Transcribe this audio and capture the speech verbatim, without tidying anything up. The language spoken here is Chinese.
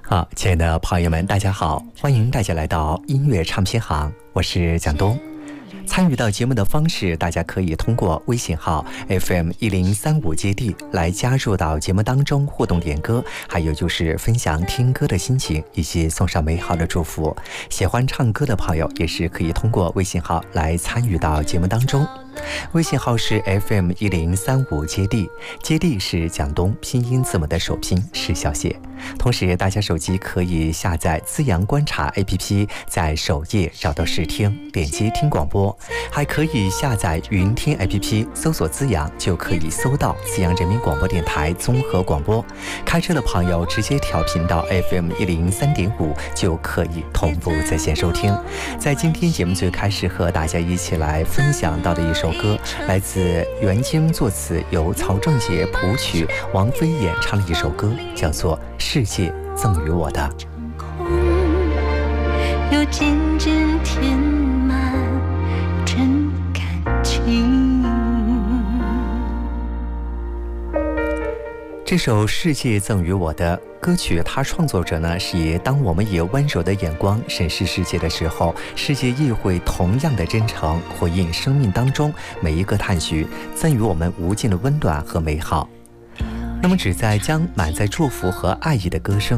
好，亲爱的朋友们，大家好，欢迎大家来到音乐唱片行，我是蒋东。参与到节目的方式，大家可以通过微信号 F M 一零三五基地来加入到节目当中互动点歌，还有就是分享听歌的心情，以及送上美好的祝福。喜欢唱歌的朋友也是可以通过微信号来参与到节目当中。微信号是 F M 一零三五接地，接地是蒋东拼音字母的首拼是小写。同时大家手机可以下载资阳观察 A P P， 在首页找到试听，点击听广播，还可以下载云听 A P P， 搜索资阳就可以搜到资阳人民广播电台综合广播。开车的朋友直接调频到 F M 一零三点五，就可以同步在线收听。在今天节目最开始和大家一起来分享到的一首歌，来自袁京作词，由曹正杰谱曲，王菲演唱的一首歌，叫做《世界赠予我的》。 又渐渐填满真感情。 这首《世界赠予我的》歌曲，它创作者呢是以当我们以温柔的眼光审视世界的时候，世界亦会同样的真诚回应生命当中每一个探寻，赠予我们无尽的温暖和美好。那么旨在将满载祝福和爱意的歌声